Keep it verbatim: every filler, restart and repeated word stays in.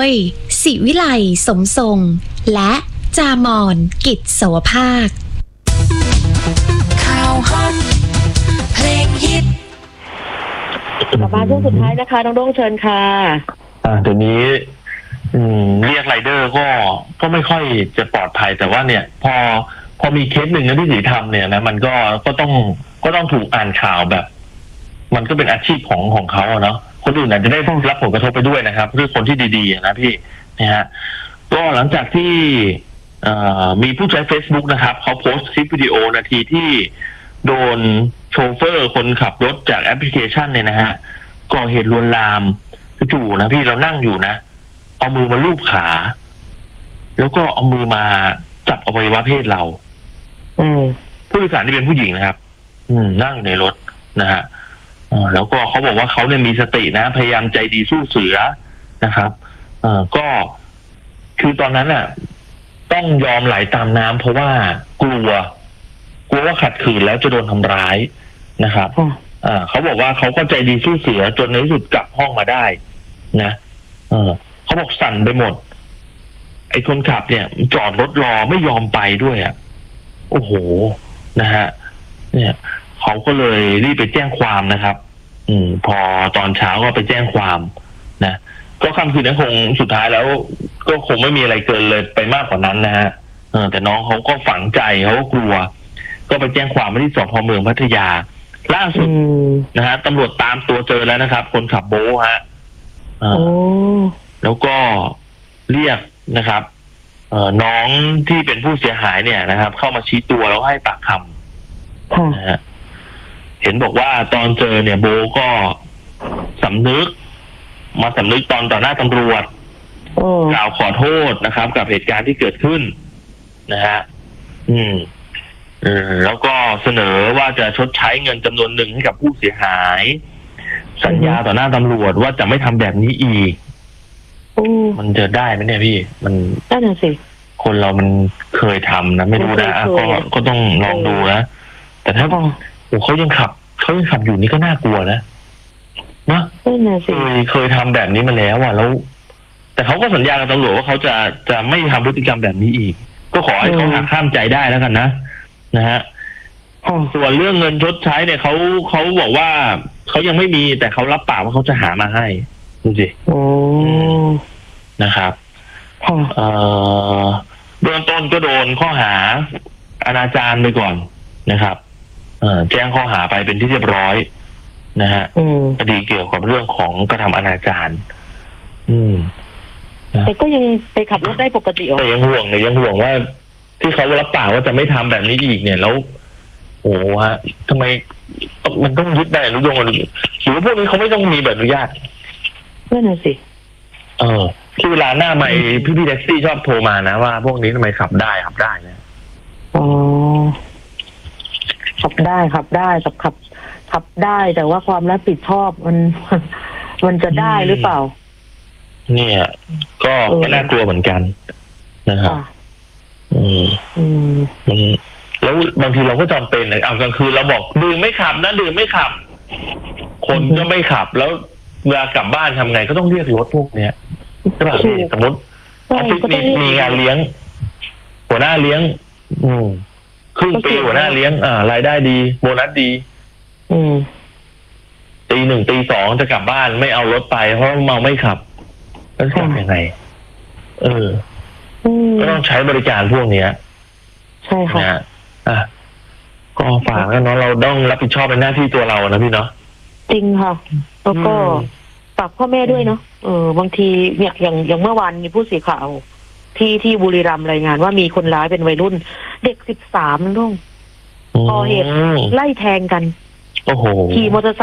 ยศิวิไลสมทรงและจามอนกิจโสภาคข่าวฮอตเพลงฮิตกลับมาช่วงสุดท้ายนะคะน้องโด่งเชิญค่ะอ่าเดี๋ยวนี้อืมเรียกไรเดอร์ก็ก็ไม่ค่อยจะปลอดภัยแต่ว่าเนี่ย พอพอมีเคสหนึ่งนะที่สีทำเนี่ยนะมันก็ก็ต้องก็ต้องถูกอ่านข่าวแบบ มันก็เป็นอาชีพของของเขาเนาะคนอื่นอาจจะได้รับผลกระทบไปด้วยนะครับคือคนที่ดีๆนะพี่นะฮะก็หลังจากที่มีผู้ใช้ Facebook นะครับเขาโพสต์คลิปวิดีโอนาทีที่โดนโชเฟอร์คนขับรถจากแอปพลิเคชันเนี่ยนะฮะก่อเหตุลวนลามจู่ๆนะพี่เรานั่งอยู่นะเอามือมาลูบขาแล้วก็เอามือมาจับอวัยวะเพศเราอืมผู้โดยสารที่เป็นผู้หญิงนะครับ อืมนั่งในรถนะฮะแล้วก็เขาบอกว่าเขาเนี่ยมีสตินะพยายามใจดีสู้เสือนะครับเอ่อก็คือตอนนั้นน่ะต้องยอมไหลตามน้ำเพราะว่ากลัวกลัวว่าขัดขืนแล้วจะโดนทำร้ายนะครับอ่าเขาบอกว่าเขาก็ใจดีสู้เสือจนในที่สุดกลับห้องมาได้นะเออเขาบอกสั่นไปหมดไอ้คนขับเนี่ยจอดรถรอไม่ยอมไปด้วยอ่ะโอ้โหนะฮะเนี่ยเขาก็เลยรีบไปแจ้งความนะครับอืมพอตอนเช้าก็ไปแจ้งความนะก็ค่ำคืนนั้นคงสุดท้ายแล้วก็คงไม่มีอะไรเกินเลยไปมากกว่านั้นนะฮะเออแต่น้องเขาก็ฝังใจเขาก็กลัวก็ไปแจ้งความที่สพเมืองพัทยาล่าสุดนะฮะตำรวจตามตัวเจอแล้วนะครับคนขับโบ๊ทฮะอ่าแล้วก็เรียกนะครับเอ่อน้องที่เป็นผู้เสียหายเนี่ยนะครับเข้ามาชี้ตัวแล้วให้ปากคำนะฮะเห็นบอกว่าตอนเจอเนี่ยโบก็สำนึกมาสำนึกตอนต่อหน้าตำรวจกล่าวขอโทษนะครับกับเหตุการณ์ที่เกิดขึ้นนะฮะอืมเออแล้วก็เสนอว่าจะชดใช้เงินจำนวนหนึ่งให้กับผู้เสียหายสัญญาต่อหน้าตำรวจว่าจะไม่ทำแบบนี้อีกมันจะได้ไหมเนี่ยพี่มันได้นะสิคนเรามันเคยทำนะไม่รู้นะก็ก็ต้องลองดูนะแต่ถ้าเขายังขับเขายังขับอยู่นี่ก็น่ากลัวนะนะเคยเคยทำแบบนี้มาแล้วอ่ะแล้วแต่เขาก็สัญญากับตำรวจว่าเขาจะจะไม่ทำพฤติกรรมแบบนี้อีกก็ขอให้เขาหักข้ามใจได้แล้วกันนะนะฮะส่วนเรื่องเงินชดใช้เนี่ยเขาเขาบอกว่าเขายังไม่มีแต่เขารับปากว่าเขาจะหามาให้ดูสินะครับเอ่อเบื้องต้นก็โดนข้อหาอนาจารไปก่อนนะครับเอ่อแจ้งข้อหาไปเป็นที่เรียบร้อยนะฮะคดีเกี่ยวกับเรื่องของกระทำอนาจารอืมแต่ก็ยังไปขับรถได้ปกติแต่ยังห่วงเลยยังห่วงว่าที่เขารับปากว่าจะไม่ทำแบบนี้อีกเนี่ยแล้วโอ้ฮะทำไมมันต้องยึดได้อนุญาตหรือว่าพวกนี้เขาไม่ต้องมีแบบอนุญาตนั่นน่ะสิเออที่เวลาหน้าใหม่พี่พี่แท็กซี่ชอบโทรมานะว่าพวกนี้ทำไมขับได้ขับได้นะอ๋อขับได้ขับได้ขับขับขับได้แต่ว่าความรับผิดชอบมันมันจะได้หรือเปล่าเนี่ยก็ก็น่ากลัวเหมือนกันนะครับอืมอืมแล้วบางทีเราก็จำเป็นเลยเอากลางคืนเราบอกดื่มไม่ขับนะดื่มไม่ขับคนก็ไม่ขับแล้วเวลากลับบ้านทำไงก็ต้องเรียกรถพวกเนี้ยใช่ป่ะพี่สมมติออฟฟิศมีมีงานเลี้ยงหัวหน้าเลี้ยงอืมครึ่งปีหัวหน้าเลี้ยงอ่ารายได้ดีโบนัสดีอืมตีหนึ่งตีสองจะกลับบ้านไม่เอารถไปเพราะเมาไม่ขับแล้วจะทำยังไงเออก็ต้องใช้บริการพวกเนี้ยใช่ค่ะนะอ่ะก็ฝากกันเนาะเราต้องรับผิดชอบในหน้าที่ตัวเรานะพี่เนาะจริงค่ะแล้วก็ฝากพ่อแม่ด้วยเนาะเออบางทีเนี่ยอย่างอย่างเมื่อวานมีผู้สื่อข่าวที่ที่บุรีรัมย์รายงานว่ามีคนร้ายเป็นวัยรุ่นเด็กสิบสามนั่นด้วยก่อเหตุไล่แทงกันโอ้โหขี่มอเตอร์ไซค์